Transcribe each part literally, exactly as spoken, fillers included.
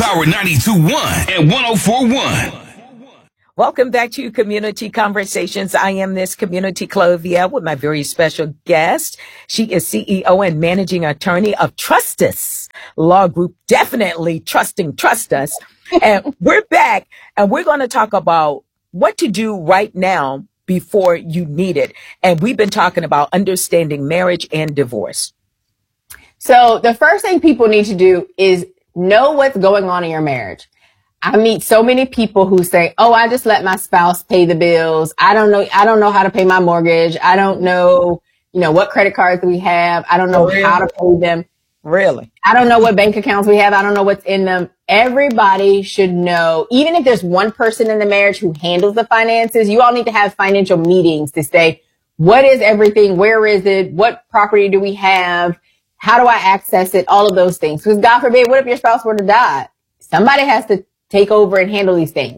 Power ninety-two point one and one oh four point one. Welcome back to Community Conversations. I am Miss Community Clovia with my very special guest. She is C E O and managing attorney of Trust Us Law Group. Definitely trusting Trust Us. And we're back and we're going to talk about what to do right now before you need it. And we've been talking about understanding marriage and divorce. So the first thing people need to do is know what's going on in your marriage. I meet so many people who say, oh, I just let my spouse pay the bills. I don't know. I don't know how to pay my mortgage. I don't know, you know, what credit cards we have. I don't know oh, really? how to pay them. Really? I don't know what bank accounts we have. I don't know what's in them. Everybody should know, even if there's one person in the marriage who handles the finances, you all need to have financial meetings to say, what is everything? Where is it? What property do we have? How do I access it? All of those things. Because God forbid, what if your spouse were to die? Somebody has to take over and handle these things.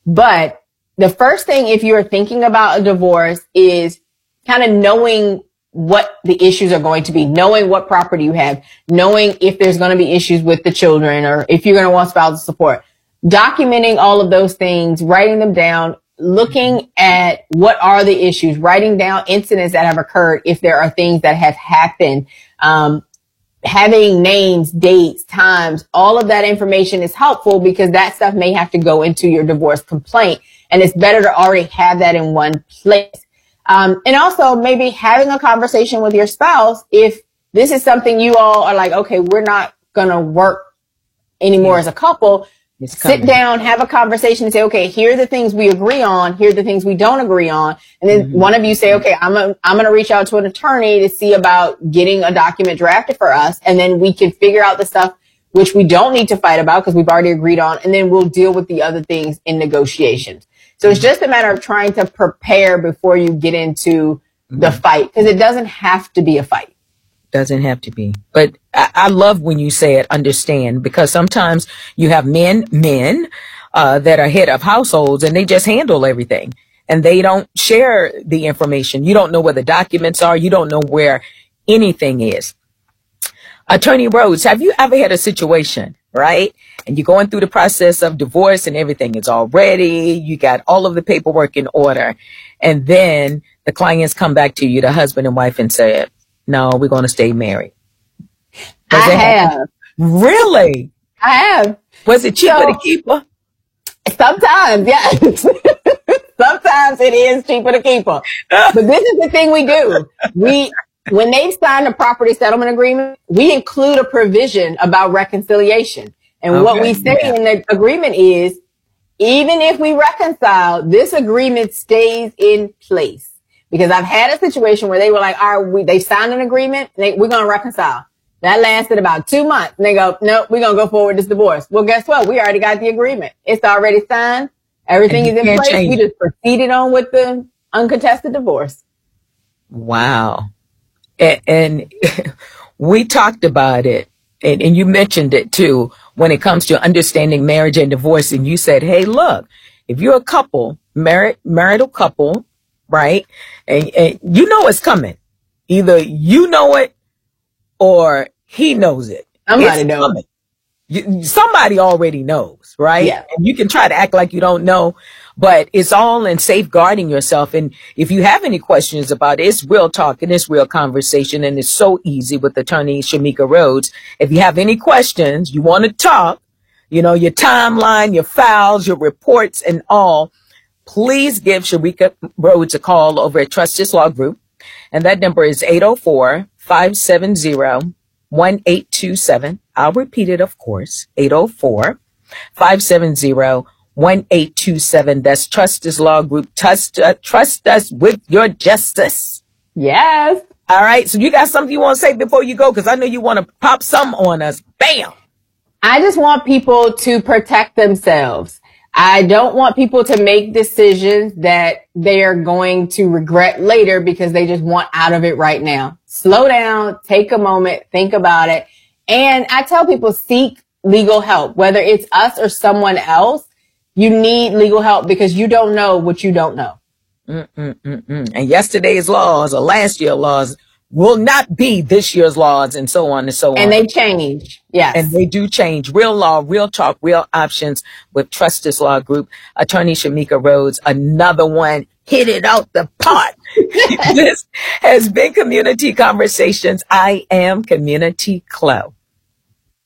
But the first thing, if you're thinking about a divorce, is kind of knowing what the issues are going to be, knowing what property you have, knowing if there's going to be issues with the children or if you're going to want spousal support, documenting all of those things, writing them down, looking at what are the issues, writing down incidents that have occurred if there are things that have happened. Um, having names, dates, times, all of that information is helpful because that stuff may have to go into your divorce complaint. And it's better to already have that in one place. Um, and also maybe having a conversation with your spouse. If this is something you all are like, okay, we're not going to work anymore yeah. as a couple. Sit down, have a conversation and say, okay, here are the things we agree on. Here are the things we don't agree on. And then mm-hmm. one of you say, okay, I'm a, I'm going to reach out to an attorney to see about getting a document drafted for us. And then we can figure out the stuff which we don't need to fight about because we've already agreed on. And then we'll deal with the other things in negotiations. So it's just a matter of trying to prepare before you get into mm-hmm. the fight, because it doesn't have to be a fight. Doesn't have to be. But I, I love when you say it, understand, because sometimes you have men, men, uh, that are head of households and they just handle everything and they don't share the information. You don't know where the documents are. You don't know where anything is. Attorney Rhodes, have you ever had a situation, right? And you're going through the process of divorce and everything is all ready. You got all of the paperwork in order. And then the clients come back to you, the husband and wife, and say, no, we're going to stay married. I have. Happen? Really? I have. Was it cheaper so, to keep her? Sometimes, yes. Sometimes it is cheaper to keep her. But this is the thing we do. We, when they've signed a property settlement agreement, we include a provision about reconciliation. And okay, what we say yeah. in the agreement is, even if we reconcile, this agreement stays in place. Because I've had a situation where they were like, all right, we, they signed an agreement, and they, we're going to reconcile. That lasted about two months. And they go, no, we're going to go forward with this divorce. Well, guess what? We already got the agreement. It's already signed. Everything is in place. We just proceeded on with the uncontested divorce. Wow. And, and we talked about it, and, and you mentioned it too, when it comes to understanding marriage and divorce. And you said, hey, look, if you're a couple, married, marital couple, right? And, and you know it's coming. Either you know it or he knows it. Somebody knows. You, somebody already knows, right? Yeah. And you can try to act like you don't know, but it's all in safeguarding yourself. And if you have any questions about it, it's real talk and it's real conversation. And it's so easy with attorney Shamika Rhodes. If you have any questions, you want to talk, you know, your timeline, your files, your reports and all, please give Shamika Rhodes a call over at Trust Us Law Group. And that number is eight oh four, five seven zero, one eight two seven. I'll repeat it, of course, eight oh four, five seven zero, one eight two seven. That's Trust Us Law Group. Trust, uh, trust us with your justice. Yes. All right. So you got something you want to say before you go? Because I know you want to pop some on us. Bam. I just want people to protect themselves. I don't want people to make decisions that they are going to regret later because they just want out of it right now. Slow down, take a moment, think about it. And I tell people, seek legal help, whether it's us or someone else. You need legal help because you don't know what you don't know. Mm-mm-mm-mm. And yesterday's laws or last year's laws will not be this year's laws, and so on and so on. And they change. Yes. And they do change. Real law, real talk, real options with Trustis Law Group. Attorney Shamika Rhodes, another one, hit it out the park. This has been Community Conversations. I am Community Chloe.